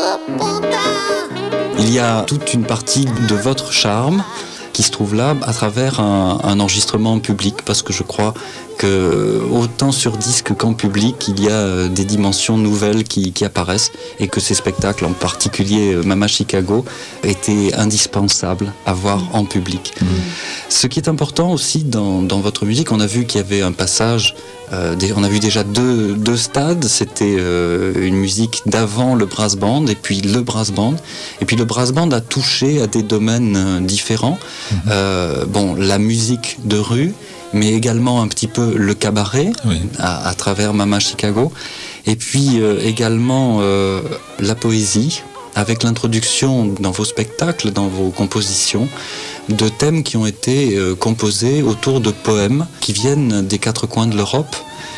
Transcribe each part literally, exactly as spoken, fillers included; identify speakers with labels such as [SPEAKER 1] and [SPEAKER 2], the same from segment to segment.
[SPEAKER 1] Il y a toute une partie de votre charme qui se trouve là à travers un, un enregistrement public, parce que je crois que autant sur disque qu'en public, il y a des dimensions nouvelles qui, qui apparaissent, et que ces spectacles, en particulier Mama Chicago, étaient indispensables à voir en public. Mmh. Ce qui est important aussi dans, dans votre musique, on a vu qu'il y avait un passage, euh, des, on a vu déjà deux, deux stades, c'était euh, une musique d'avant le brass band et puis le brass band, et puis le brass band a touché à des domaines euh, différents. Mmh. Euh, bon, la musique de rue, mais également un petit peu le cabaret, oui. à, à travers Mama Chicago, et puis euh, également euh, la poésie, avec l'introduction dans vos spectacles, dans vos compositions, de thèmes qui ont été euh, composés autour de poèmes qui viennent des quatre coins de l'Europe,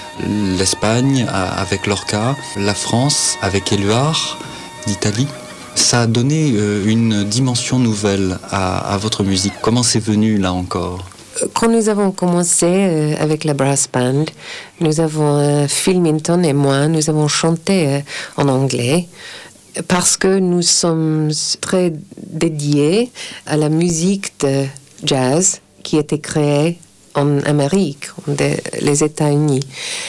[SPEAKER 1] l'Espagne avec Lorca, la France avec Éluard, l'Italie. Ça a donné euh, une dimension nouvelle à, à votre musique. Comment c'est venu là encore ?
[SPEAKER 2] Quand nous avons commencé euh, avec la brass band, nous avons, euh, Phil Minton et moi, nous avons chanté euh, en anglais parce que nous sommes très dédiés à la musique de jazz qui a été créée en Amérique, des, les États-Unis.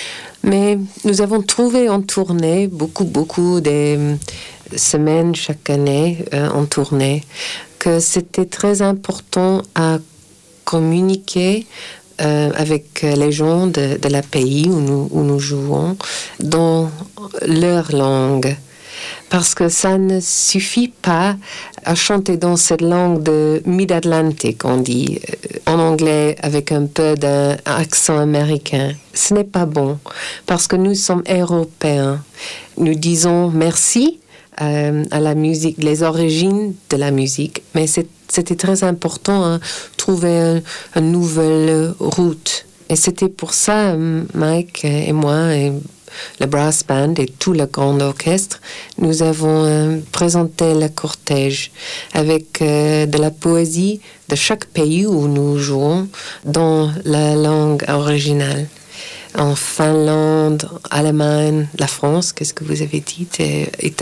[SPEAKER 2] Mais nous avons trouvé en tournée beaucoup, beaucoup de semaines chaque année euh, en tournée que c'était très important à communiquer euh, avec les gens de, de la pays où nous, où nous jouons dans leur langue. Parce que ça ne suffit pas à chanter dans cette langue de mid-Atlantique, on dit, en anglais avec un peu d'un accent américain. Ce n'est pas bon, parce que nous sommes européens. Nous disons merci euh, à la musique, les origines de la musique, mais c'est, c'était très important de hein, trouver un, une nouvelle route. Et c'était pour ça, Mike et moi, et le brass band et tout le grand orchestre, nous avons euh, présenté le cortège avec euh, de la poésie de chaque pays où nous jouons dans la langue originale. En Finlande, Allemagne, la France, qu'est-ce que vous avez dit, et